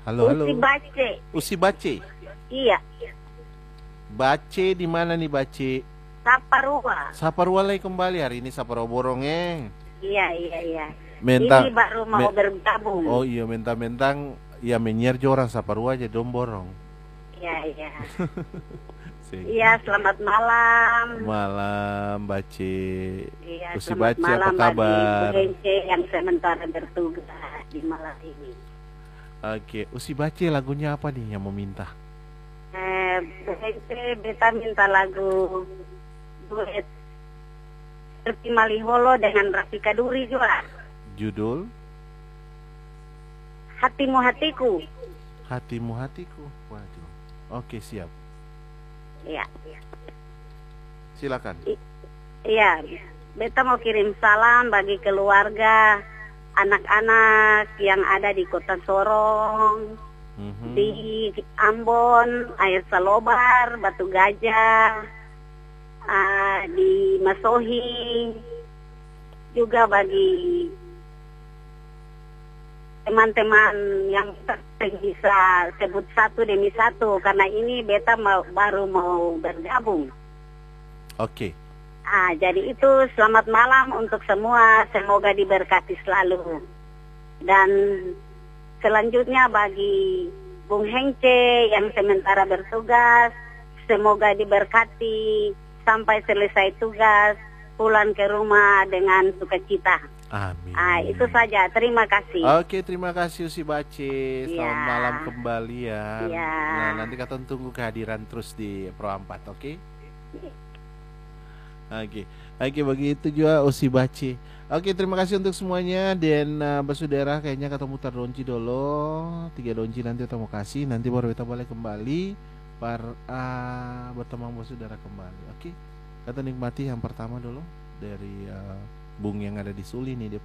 Halo, halo. Usi Bace. Usi Bace. Iya. Bace di mana nih Bace? Saparua. Saparua lagi kembali hari ini Saparua borongnya. Iya, iya, iya. Mentang Ini baru mau bergabung. Oh iya mentang-mentang ya menyer orang Saparua aja dong borong. Iya, iya. Sih. Iya, selamat malam. Malam Bace. Iya, Usi selamat Bace malam apa kabar? bagi Bu Ence yang sementara bertugas di malam ini. Oke, Usi Bace lagunya apa nih yang mau minta? Bu Ence beta minta lagu duet Serti Maliholo dengan Rafika Duri juga. Judul Hatimu Hatiku. Hatimu Hatiku. Waduh. Oke, siap. Iya. Silakan. Iya, beta mau kirim salam bagi keluarga, anak-anak yang ada di Kota Sorong, di Ambon, Air Salobar, Batu Gajah, di Masohi, juga bagi teman-teman yang bisa sebut satu demi satu, karena ini beta baru mau bergabung. Oke. Jadi itu selamat malam untuk semua, semoga diberkati selalu. Dan selanjutnya bagi Bung Hengce yang sementara bertugas, semoga diberkati sampai selesai tugas, pulang ke rumah dengan sukacita. Amin. Itu saja, terima kasih. Oke, terima kasih Usi Bace. Selamat malam kembali ya. Nah, nanti kita tunggu kehadiran terus di Pro 4, oke? Oke, begitu juga Usi Bace. Oke, terima kasih untuk semuanya. Dan bersaudara kayaknya kita mutar donci dulu. 3 donci nanti kita mau kasih. Nanti baru kita balik kembali bertemu bersaudara kembali. Oke, kita nikmati yang pertama dulu dari Bung yang ada di Suli nih.